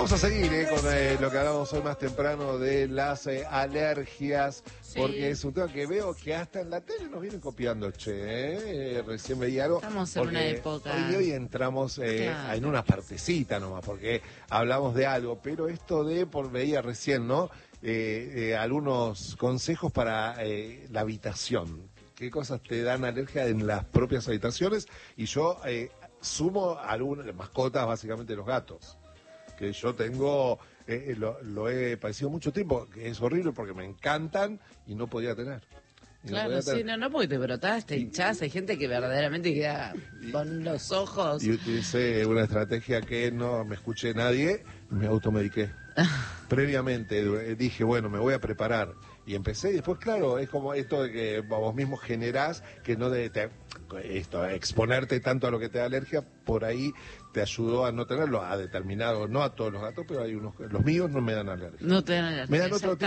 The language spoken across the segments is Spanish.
Vamos a seguir con lo que hablamos hoy más temprano de las alergias, porque es un tema que veo que hasta en la tele nos vienen copiando, recién veía algo. Estamos en una época. Hoy entramos en una partecita nomás, porque hablamos de algo, pero esto veía recién, ¿no? Algunos consejos para la habitación. ¿Qué cosas te dan alergia en las propias habitaciones? Y yo sumo algunas mascotas, básicamente los gatos. Que yo tengo, lo he padecido mucho tiempo, que es horrible porque me encantan y no podía tener. Claro, sí, no, porque te brotás, te hinchás, hay gente que verdaderamente queda con los ojos. Y utilicé una estrategia que no me escuché nadie, me automediqué. Previamente dije, bueno, me voy a preparar. Y empecé, y después, claro, es como esto de que vos mismo generás, que no exponerte tanto a lo que te da alergia, por ahí te ayudó a no tenerlo, a determinado, no a todos los gatos, pero hay unos, los míos no me dan alergia. No te dan alergia. Me dan otro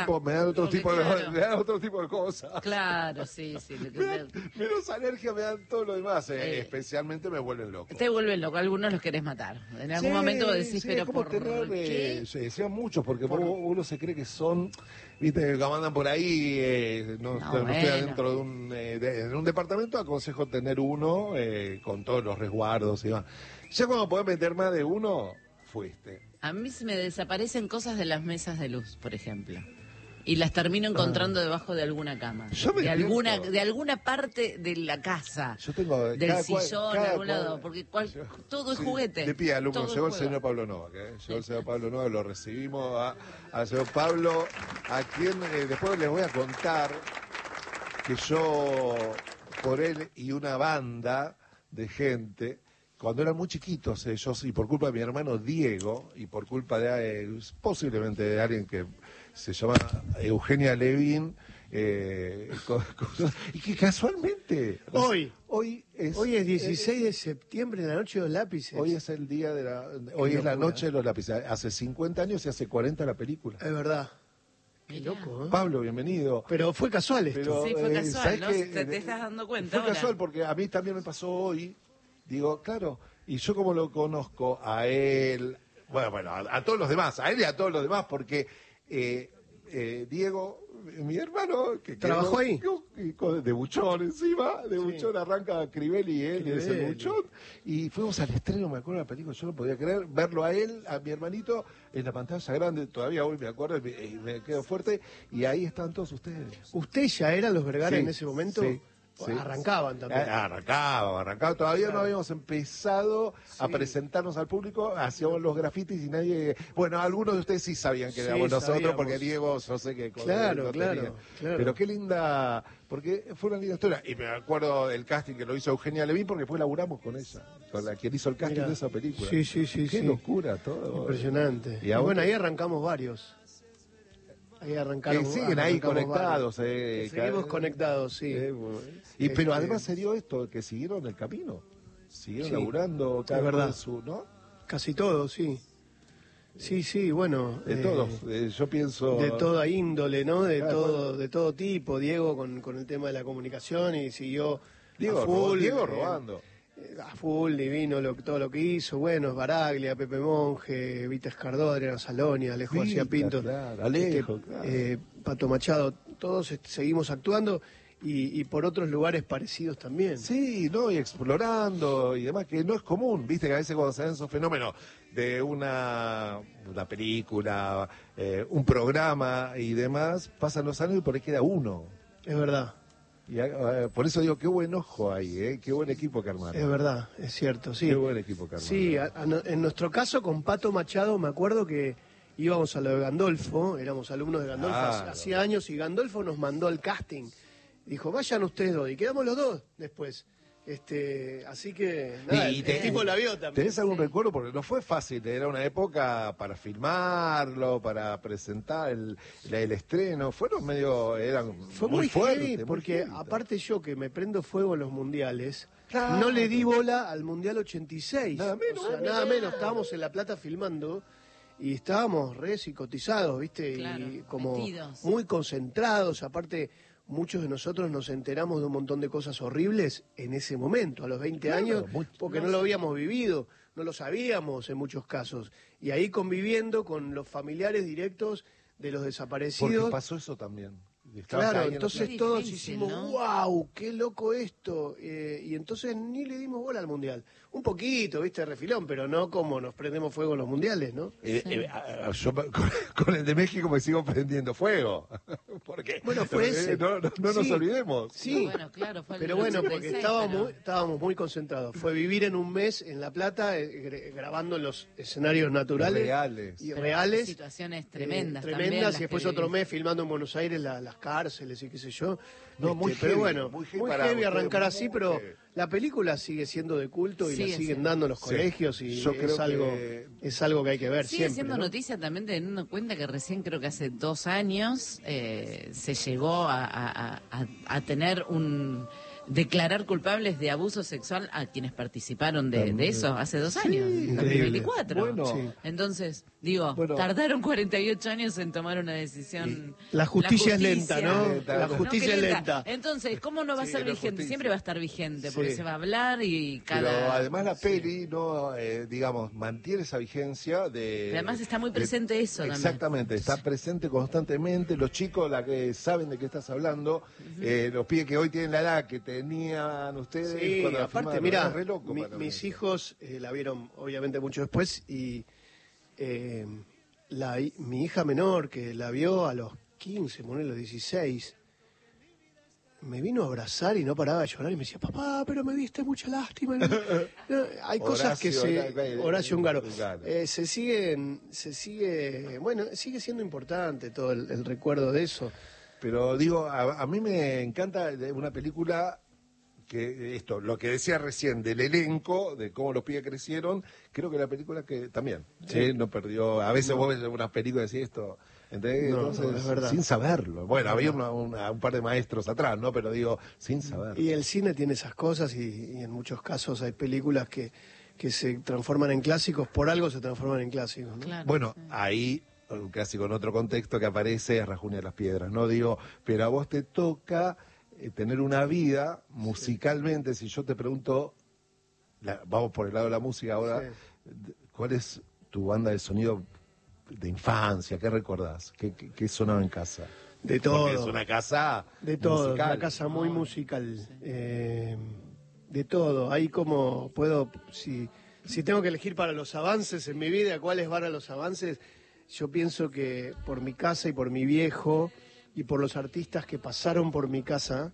tipo de cosas. Claro, sí. Menos alergia me dan todo lo demás, especialmente me vuelven loco. Te vuelven loco, algunos los querés matar. En algún momento vos decís, pero ¿por qué? Se decían muchos, porque uno se cree que son, viste, que andan por ahí, no estoy adentro de un departamento, aconsejo tener uno con todos los resguardos y demás. Ya cuando podés meter más de uno, fuiste. A mí se me desaparecen cosas de las mesas de luz, por ejemplo. Y las termino encontrando debajo de alguna cama. De alguna parte de la casa. Yo tengo del sillón, de algún lado, porque todo es juguete. De pie, alumno, llegó el señor Pablo Novak, llegó el señor Pablo Novak, lo recibimos al señor Pablo, a quien después les voy a contar que yo, por él y una banda de gente, cuando eran muy chiquitos ellos, y por culpa de mi hermano Diego, y por culpa de posiblemente de alguien que se llama Eugenia Levin, y que casualmente hoy es 16 de septiembre, la noche de los lápices. Hoy es el día hoy es la noche de los lápices. Hace 50 años y hace 40 la película. Es verdad. Qué loco, ¿eh? Pablo, bienvenido. Pero fue casual esto. Sí, fue casual, ¿no? ¿Te estás dando cuenta? Fue casual porque a mí también me pasó hoy. Digo, claro, y yo como lo conozco a él, bueno, a todos los demás, a él y a todos los demás, porque Diego, mi hermano, que trabajó ahí, de buchón encima, buchón arranca Crivelli y él es el buchón, y fuimos al estreno, me acuerdo de la película, yo no podía creer, verlo a él, a mi hermanito, en la pantalla grande, todavía hoy me acuerdo, y me quedo fuerte, y ahí están todos ustedes. ¿Usted ya eran los Vergara en ese momento? Sí. Sí. Arrancaban también. Arrancaba. Todavía no habíamos empezado a presentarnos al público, hacíamos los grafitis y nadie... Bueno, algunos de ustedes sí sabían que éramos nosotros, porque Diego, yo sé que... Claro. Pero qué linda... Porque fue una linda historia. Y me acuerdo del casting que lo hizo Eugenia Levin, porque después laburamos con ella, con la quien hizo el casting de esa película. Sí. Qué locura todo. Impresionante. Y bueno, ahí arrancamos varios. Ahí arrancaron. Que siguen ahí conectados. Seguimos conectados, sí. Pero además se dio esto, que siguieron el camino. Siguieron laburando cada verdad. ¿no? Casi todos, sí. Sí, bueno. De todos, yo pienso... De toda índole, ¿no? De todo tipo. Diego con el tema de la comunicación y siguió a full. Diego robando. A full, divino todo lo que hizo. Bueno, Baraglia, Pepe Monge, Vita Escardó, Adriano Saloni, Alejo García Pinto, Alejo, Pato Machado, todos seguimos actuando y por otros lugares parecidos también. Sí, ¿no? Y explorando y demás, que no es común, viste, que a veces cuando se dan esos fenómenos de una película, un programa y demás, pasan los años y por ahí queda uno. Es verdad. Y por eso digo, qué buen ojo hay, qué buen equipo que armaron. Es verdad, es cierto, sí. Qué buen equipo que armaron. Sí, en nuestro caso con Pato Machado me acuerdo que íbamos a lo de Gandolfo, éramos alumnos de Gandolfo hacía años y Gandolfo nos mandó al casting. Dijo, vayan ustedes dos, y quedamos los dos después. Así que nada, el tipo la vio también. ¿Tenés algún recuerdo? Porque no fue fácil, era una época para filmarlo, para presentar el estreno, fue muy fuerte, heavy, porque muy aparte yo que me prendo fuego en los mundiales, claro, no le di bola al Mundial 86. Nada menos, estábamos en La Plata filmando y estábamos re psicotizados, ¿viste? Claro, y como metidos. Muy concentrados, aparte... Muchos de nosotros nos enteramos de un montón de cosas horribles en ese momento, a los 20 años, porque no lo habíamos vivido. no lo sabíamos en muchos casos. Y ahí conviviendo con los familiares directos de los desaparecidos. Porque pasó eso también. Claro, entonces todos difícil, hicimos, ¿no? wow, qué loco esto. Y entonces ni le dimos bola al Mundial. Un poquito, viste, refilón, pero no como nos prendemos fuego en los mundiales, ¿no? Yo con el de México me sigo prendiendo fuego. Porque Bueno, fue ese. no nos Sí. olvidemos. Sí, Bueno, claro, fue el pero bueno, porque 86, estábamos muy concentrados. Fue vivir en un mes en La Plata, grabando en los escenarios naturales. Reales. Y pero reales. situaciones tremendas. Tremendas, también las y después que otro vivís. mes filmando en Buenos Aires las cárceles y qué sé yo. No, muy pero heavy, bueno, muy muy heavy para heavy ustedes, arrancar muy así, pero heavy. la película sigue siendo de culto y Sigue la siguen siendo. dando en los Sí. colegios y Yo creo es algo que hay que ver Sigue siempre. siendo ¿no? noticia también, teniendo en cuenta que recién creo que hace 2 años se llegó a tener declarar culpables de abuso sexual a quienes participaron de eso hace 2 años, en increíble. 2024. Bueno. Sí. Entonces, digo, Bueno. tardaron 48 años en tomar una decisión. La justicia es lenta, ¿no? Lenta, La no, justicia que es lenta. lenta. Entonces, ¿cómo no va a Sí, ser la vigente? justicia. Siempre va a estar vigente, porque Sí. se va a hablar y Pero cada... además la peli no digamos mantiene esa vigencia de Pero además está muy presente eso también. exactamente, está presente constantemente. Los chicos la que saben de qué estás hablando, los pibes que hoy tienen la edad que tenían ustedes Sí, cuando la aparte, filmaron, mira, es re loco para mis mí. hijos la vieron obviamente mucho después y mi hija menor, que la vio a los 15, ponele los 16, me vino a abrazar y no paraba de llorar y me decía, papá, pero me diste mucha lástima. No, hay cosas que Horacio Ungaro. Sigue siendo importante todo el recuerdo de eso. Pero digo, a mí me encanta una película que lo que decía recién del elenco, de cómo los pibes crecieron, creo que la película que también no perdió. A veces vos ves unas películas y decís esto, ¿entendés? No, Entonces, es verdad. sin saberlo. Bueno, había un par de maestros atrás, ¿no? Pero digo, sin saberlo. Y el cine tiene esas cosas y en muchos casos hay películas que se transforman en clásicos, por algo se transforman en clásicos, ¿no? Claro, Bueno, sí. ahí un clásico en otro contexto que aparece es Rajunia de las Piedras, ¿no? Digo, pero a vos te toca tener una vida musicalmente. Si yo te pregunto, vamos por el lado de la música ahora, ¿cuál es tu banda de sonido de infancia? ¿Qué recordás? ¿Qué sonaba en casa? De todo. Porque es una casa De todo, musical. una casa muy musical. De todo. Ahí como puedo, si tengo que elegir para los avances en mi vida, ¿cuáles van a los avances? Yo pienso que por mi casa y por mi viejo y por los artistas que pasaron por mi casa,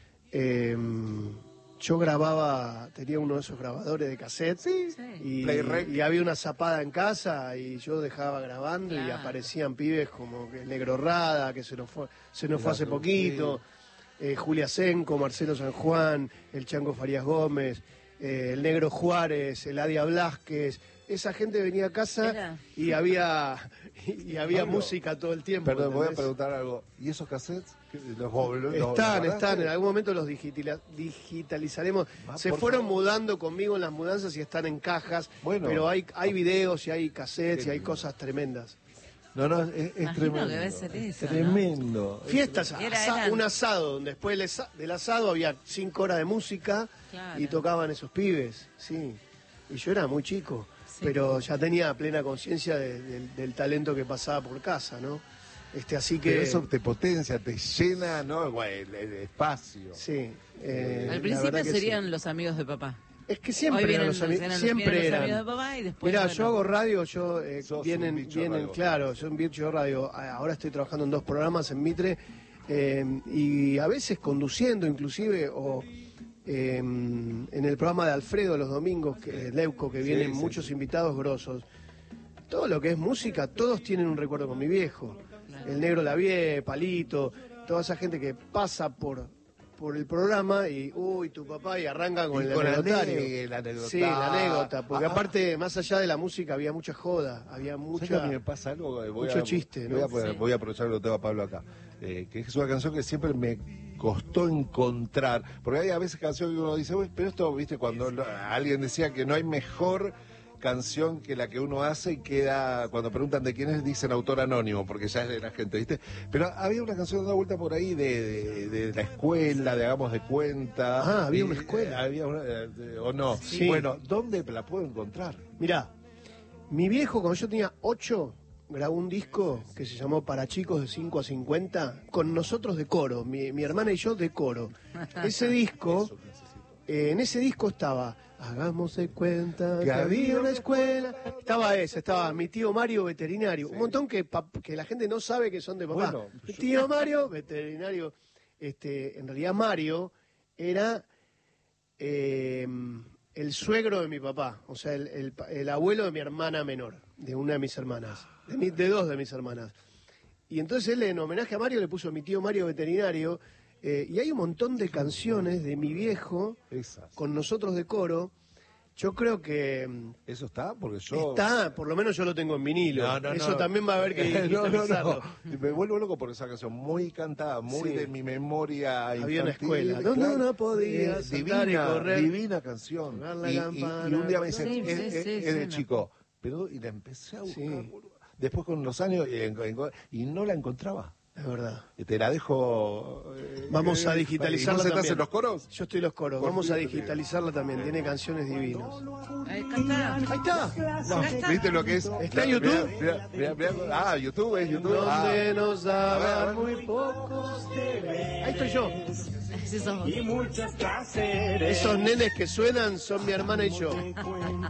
yo tenía uno de esos grabadores de cassette y había una zapada en casa y yo dejaba grabando y Claro. aparecían pibes como que el Negro Rada, que se nos fue hace poquito, Julia Senco, Marcelo San Juan, el Chango Farías Gómez, el Negro Juárez, Eladia Blasquez. Esa gente venía a casa y había Pablo, música todo el tiempo. Perdón, voy a ¿entendés? preguntar algo. ¿Y esos cassettes? Están, en algún momento los digitalizaremos. Se por fueron favor. mudando conmigo en las mudanzas y están en cajas, Bueno. pero hay videos y hay cassettes Qué y hay lindo. cosas tremendas. No, es Imagino tremendo. que debe ser eso, ¿no? Tremendo. Fiestas, Eran- un asado, donde después del asado había 5 horas de música Claro. y tocaban esos pibes, sí. Y yo era muy chico, Sí. pero ya tenía plena conciencia del talento que pasaba por casa, ¿no? Así que... Pero eso te potencia, te llena, ¿no? Güey, el espacio. Sí. Al la principio verdad que serían sí. los amigos de papá. Es que siempre Hoy eran vienen los amigos, los siempre amigos eran. de papá y después... Mirá, bueno, yo hago radio, Sos vienen, un bicho de radio. claro, soy un bicho de radio. Ahora estoy trabajando en 2 programas en Mitre y a veces conduciendo inclusive o en el programa de Alfredo los domingos, Leuco, que vienen sí, muchos sí. invitados grosos. Todo lo que es música, todos tienen un recuerdo con mi viejo. Claro. El Negro Lavie, Palito, toda esa gente que pasa por el programa y, uy, tu papá, y arrancan con Y el con anecdotario. la anécdota. Sí, la anécdota, porque Ah, aparte, más allá de la música, había mucha joda, había ¿sabes que a mucha... mí me pasa algo? mucho chiste, ¿no? Voy a aprovechar que lo tengo a Pablo acá. Que es una canción que siempre me costó encontrar. Porque hay a veces canciones que uno dice, "Uy, pero esto, viste, cuando alguien decía que no hay mejor canción que la que uno hace y queda, cuando preguntan de quién es, dicen autor anónimo, porque ya es de la gente, ¿viste? Pero había una canción dando vuelta por ahí de la escuela, de Hagamos de Cuenta. Ah, había una escuela. Había una, ¿o no? Sí. Bueno, ¿dónde la puedo encontrar? Mirá, mi viejo, cuando yo tenía 8, grabó un disco que se llamó Para chicos de 5 a 50, con nosotros de coro, mi hermana y yo de coro. Ese disco, en ese disco estaba Hagamos de Cuenta que había una escuela. Estaba mi tío Mario, veterinario. Sí. Un montón que la gente no sabe que son de papá. Bueno, mi tío Mario, veterinario. En realidad Mario era el suegro de mi papá, o sea, el abuelo de mi hermana menor, de una de mis hermanas, de dos de mis hermanas. Y entonces él, en homenaje a Mario, le puso mi tío Mario, veterinario, y hay un montón de canciones de mi viejo con nosotros de coro. Yo creo que... ¿Eso está? Porque yo... Está, por lo menos yo lo tengo en vinilo. Eso también va a haber que digitalizarlo. Me vuelvo loco por esa canción, muy cantada, muy de mi memoria infantil. Había una escuela, donde uno podía saltar y correr. Divina canción. Y un día me dicen, es de chico. Pero, y la empecé a buscar, después con los años, y no la encontraba. Es verdad. Te la dejo... Vamos a digitalizarla también. ¿Estás en los coros? Yo estoy en los coros. Vamos a digitalizarla también. Tiene canciones divinas. Ahí está. Ahí está. No, ¿viste lo que es? ¿Está en YouTube? Mirá, YouTube es YouTube. Donde nos daban muy pocos deberes. Ahí estoy yo. Y muchos placeres. Esos nenes que suenan son mi hermana y yo.